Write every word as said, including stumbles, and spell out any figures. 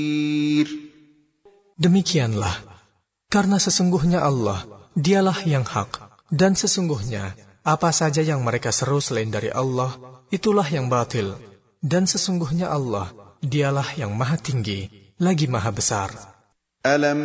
Demikianlah, karena sesungguhnya Allah, dialah yang hak, dan sesungguhnya apa saja yang mereka seru selain dari Allah, itulah yang batil. Dan sesungguhnya Allah, dialah yang maha tinggi, lagi maha besar. Alam